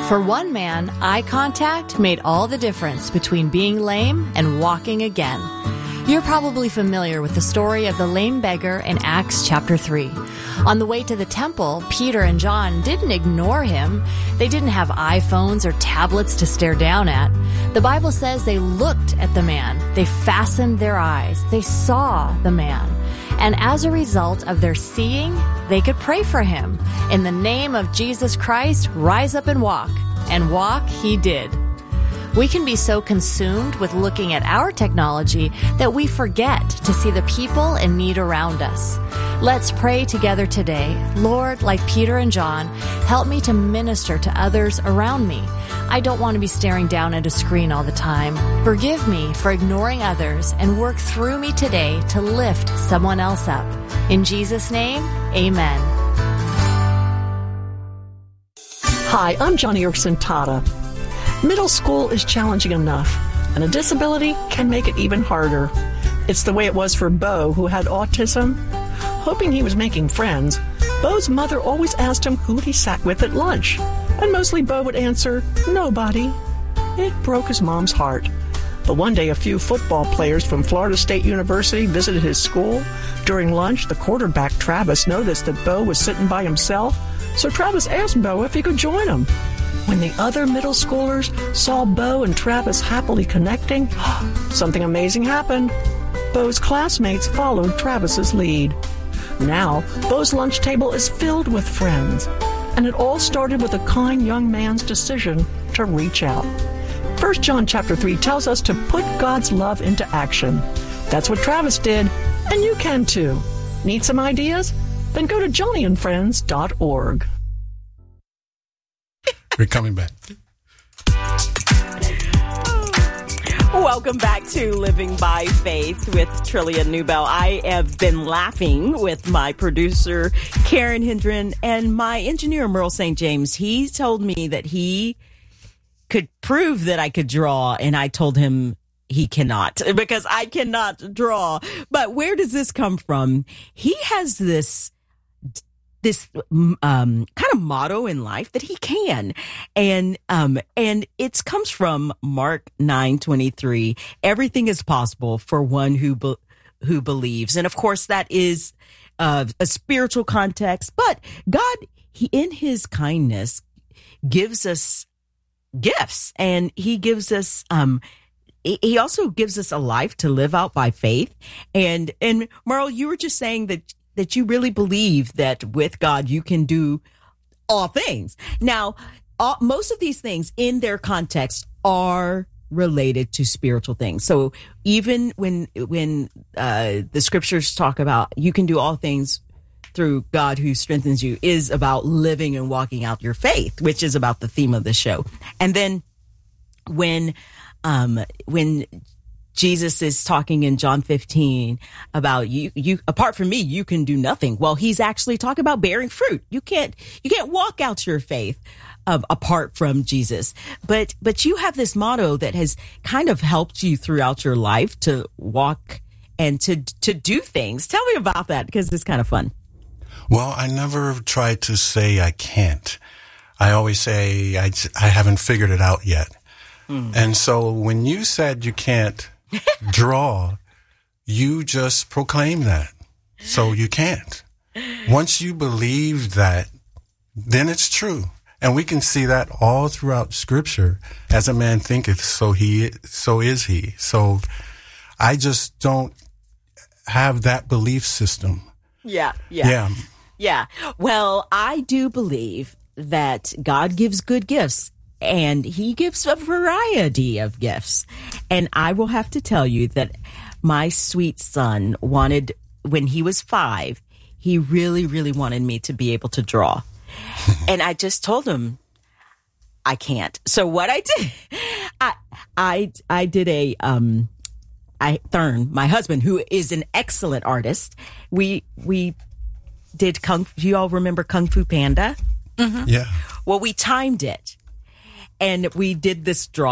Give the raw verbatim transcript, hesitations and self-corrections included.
For one man, eye contact made all the difference between being lame and walking again. You're probably familiar with the story of the lame beggar in Acts chapter three. On the way to the temple, Peter and John didn't ignore him. They didn't have iPhones or tablets to stare down at. The Bible says they looked at the man. They fastened their eyes. They saw the man. And as a result of their seeing, they could pray for him. In the name of Jesus Christ, rise up and walk. And walk he did. We can be so consumed with looking at our technology that we forget to see the people in need around us. Let's pray together today. Lord, like Peter and John, help me to minister to others around me. I don't want to be staring down at a screen all the time. Forgive me for ignoring others and work through me today to lift someone else up. In Jesus' name, amen. Hi, I'm Johnny Erickson Tata. Middle school is challenging enough, and a disability can make it even harder. It's the way it was for Bo, who had autism. Hoping he was making friends, Bo's mother always asked him who he sat with at lunch, and mostly Bo would answer, nobody. It broke his mom's heart. But one day, a few football players from Florida State University visited his school. During lunch, the quarterback, Travis, noticed that Bo was sitting by himself, so Travis asked Bo if he could join him. When the other middle schoolers saw Bo and Travis happily connecting, something amazing happened. Bo's classmates followed Travis's lead. Now, Bo's lunch table is filled with friends, and it all started with a kind young man's decision to reach out. First John chapter three tells us to put God's love into action. That's what Travis did, and you can too. Need some ideas? Then go to johnny and friends dot org. We're coming back. Welcome back to Living by Faith with Trillia Newbell. I have been laughing with my producer, Karen Hendren, and my engineer, Merle Saint James. He told me that he could prove that I could draw, and I told him he cannot, because I cannot draw. But where does this come from? He has this this um kind of motto in life that he can, and um and it comes from Mark nine twenty-three. Everything is possible for one who be, who believes. And of course that is uh, a spiritual context, but God, he in his kindness gives us gifts, and he gives us um he also gives us a life to live out by faith. And and Merle, you were just saying that that you really believe that with God, you can do all things. Now, all, most of these things in their context are related to spiritual things. So even when, when, uh, the scriptures talk about you can do all things through God who strengthens you, is about living and walking out your faith, which is about the theme of the show. And then when, um, when, Jesus is talking in John fifteen about you, you, apart from me, you can do nothing. Well, he's actually talking about bearing fruit. You can't, you can't walk out your faith uh, apart from Jesus. But, but you have this motto that has kind of helped you throughout your life to walk and to, to do things. Tell me about that, because it's kind of fun. Well, I never tried to say I can't. I always say I, I haven't figured it out yet. Mm. And so when you said you can't draw, you just proclaim that. So you can't. Once you believe that, then it's true. And we can see that all throughout Scripture. As a man thinketh, so he, so is he. So I just don't have that belief system. Yeah, yeah. Yeah. Yeah. Well, I do believe that God gives good gifts. And he gives a variety of gifts. And I will have to tell you that my sweet son wanted, when he was five, he really, really wanted me to be able to draw. And I just told him, I can't. So what I did, I, I, I did a, um, I, Thurn, my husband, who is an excellent artist. We, we did Kung, do you all remember Kung Fu Panda? Mm-hmm. Yeah. Well, we timed it. And we did this draw.